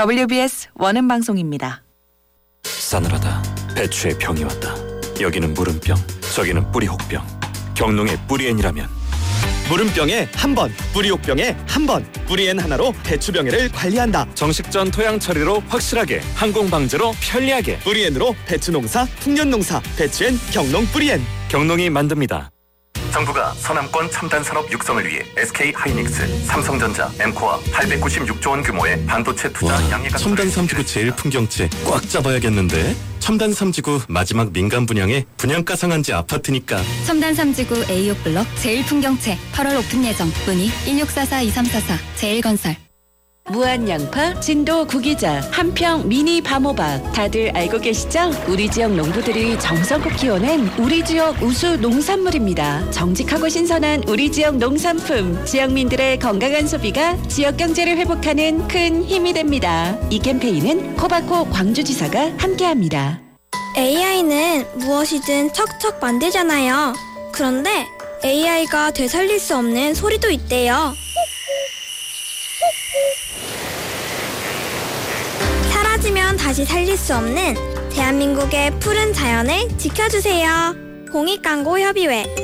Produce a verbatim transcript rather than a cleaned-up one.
더블유비에스 원음 방송입니다. 싸늘하다. 배추의 병이 왔다. 여기는 무름병, 저기는 뿌리혹병. 경농의 뿌리엔이라면 무름병에 한 번, 뿌리혹병에 한 번. 뿌리엔 하나로 배추병해를 관리한다. 정식전 토양 처리로 확실하게, 항공 방제로 편리하게. 뿌리엔으로 배추 농사, 풍년 농사. 배추엔 경농 뿌리엔. 경농이 만듭니다. 정부가 서남권 첨단 산업 육성을 위해 에스케이하이닉스, 삼성전자, 엠코와 팔백구십육조 원 규모의 반도체 투자 양해가 첨단 삼지구 제일 풍경채 꽉 잡아야겠는데. 첨단 삼지구 마지막 민간 분양에 분양가 상한제 아파트니까. 첨단 삼지구 에이오 블럭 제일 풍경채 팔월 오픈 예정. 문의 일육사사 이삼사사 제일건설. 무한 양파, 진도 구기자, 한평 미니 밤호박. 다들 알고 계시죠? 우리 지역 농부들이 정성껏 키워낸 우리 지역 우수 농산물입니다. 정직하고 신선한 우리 지역 농산품. 지역민들의 건강한 소비가 지역 경제를 회복하는 큰 힘이 됩니다. 이 캠페인은 코바코 광주지사가 함께합니다. 에이아이는 무엇이든 척척 만들잖아요. 그런데 에이아이가 되살릴 수 없는 소리도 있대요. 사라지면 다시 살릴 수 없는 대한민국의 푸른 자연을 지켜주세요. 공익광고협의회